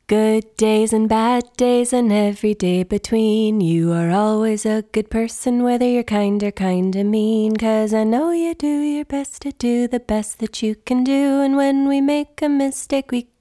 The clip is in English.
Good days and bad days and every day between. You are always a good person, whether you're kind or kinda mean. 'Cause I know you do your best to do the best that you can do. And when we make a mistake, we